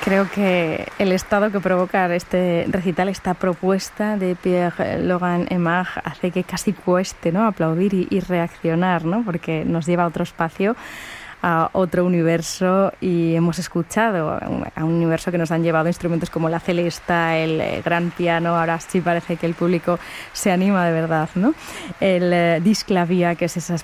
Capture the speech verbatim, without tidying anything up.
Creo que el estado que provoca este recital, esta propuesta de Pierre Logan Aimard, hace que casi cueste, ¿no?, aplaudir y, y reaccionar, ¿no?, porque nos lleva a otro espacio, a otro universo, y hemos escuchado a un universo que nos han llevado instrumentos como la celesta, el gran piano. Ahora sí parece que el público se anima de verdad, ¿no? El eh, disclavia, que es esa